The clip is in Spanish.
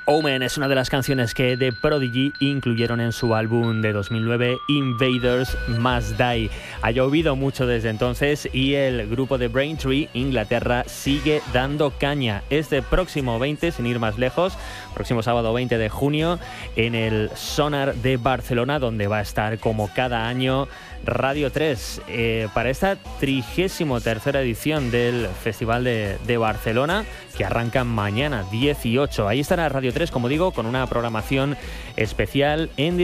Omen es una de las canciones que The Prodigy incluyeron en su álbum de 2009, Invaders Must Die. Ha llovido mucho desde entonces y el grupo de Braintree, Inglaterra, sigue dando caña. Este próximo 20, sin ir más lejos, próximo sábado 20 de junio, en el Sonar de Barcelona, donde va a estar como cada año Radio 3 para esta 33ª edición del Festival de Barcelona, que arranca mañana 18. Ahí estará Radio 3, como digo, con una programación especial en